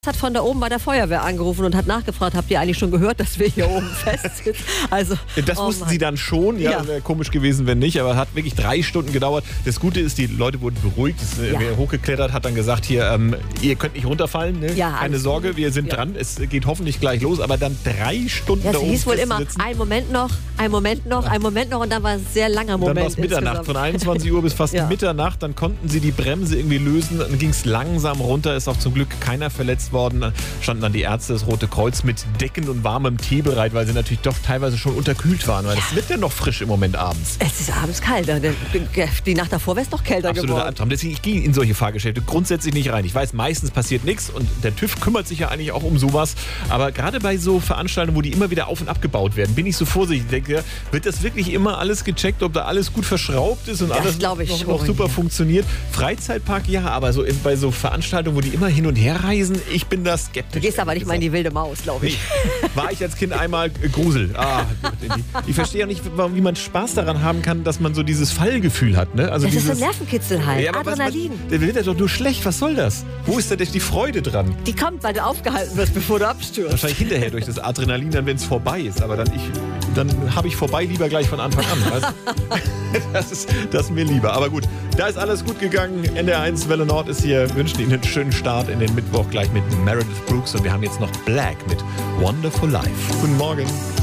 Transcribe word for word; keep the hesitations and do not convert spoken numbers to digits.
Hat von da oben bei der Feuerwehr angerufen und hat nachgefragt, habt ihr eigentlich schon gehört, dass wir hier oben festsitzen? Also, das oh wussten Mann. sie dann schon, ja, Ja. wäre komisch gewesen, wenn nicht, aber hat wirklich drei Stunden gedauert. Das Gute ist, die Leute wurden beruhigt, das, äh, Ja. wer hochgeklettert hat dann gesagt, hier, ähm, ihr könnt nicht runterfallen, ne? Ja, keine alles Sorge, gut. wir sind Ja. dran, es geht hoffentlich gleich los, aber dann drei Stunden Ja, da es oben hieß wohl immer, festsitzen. ein Moment noch, ein Moment noch, ein Moment noch und dann war es ein sehr langer Moment. Dann war es Mitternacht, insgesamt. von einundzwanzig Uhr bis fast Ja. Mitternacht. Dann konnten sie die Bremse irgendwie lösen. Dann ging es langsam runter. Ist auch zum Glück keiner verletzt worden. Dann standen dann die Ärzte, das Rote Kreuz mit Decken und warmem Tee bereit, weil sie natürlich doch teilweise schon unterkühlt waren. Weil es wird ja noch frisch im Moment abends. Es ist abends kalt. Die Nacht davor wäre es noch kälter Absoluter geworden. Albtraum. Deswegen, ich gehe in solche Fahrgeschäfte grundsätzlich nicht rein. Ich weiß, meistens passiert nichts und der TÜV kümmert sich ja eigentlich auch um sowas. Aber gerade bei so Veranstaltungen, wo die immer wieder auf- und abgebaut werden, bin ich so vorsichtig. Ich denke, wird das wirklich immer alles gecheckt, ob da alles gut verschraubt ist und Das alles glaube ich noch, schon, noch super ja. funktioniert? Freizeitpark ja, aber so in, bei so Veranstaltungen, wo die immer hin und her reisen, ich bin da skeptisch. Du gehst aber nicht mal in die wilde Maus, glaube ich. Nee, war ich als Kind einmal äh, Grusel. Ah, ich verstehe auch nicht, warum- wie man Spaß daran haben kann, dass man so dieses Fallgefühl hat. Ne? Also Das ist dieses, so ein Nervenkitzel halt. ja, aber was, was, Adrenalin. der wird ja doch nur schlecht. Was soll das? Wo ist da denn die Freude dran? Die kommt, weil du aufgehalten wirst, bevor du abstürzt. Wahrscheinlich hinterher durch das Adrenalin, dann wenn es vorbei ist. Aber dann, ich, dann habe ich vorbei lieber gleich von Anfang an. Weißt? Das ist das ist mir lieber. Aber gut, da ist alles gut gegangen. N D R eins Welle Nord ist hier. Wir wünschen Ihnen einen schönen Start in den Mittwoch gleich mit Meredith Brooks. Und wir haben jetzt noch Black mit Wonderful Life. Guten Morgen.